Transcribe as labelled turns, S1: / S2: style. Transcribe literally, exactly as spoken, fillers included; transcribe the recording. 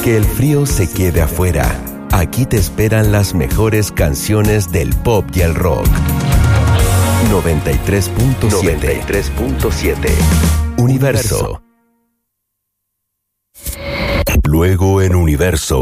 S1: Que el frío se quede afuera. Aquí te esperan las mejores canciones del pop y el rock. noventa y tres punto siete. Universo. Luego en Universo.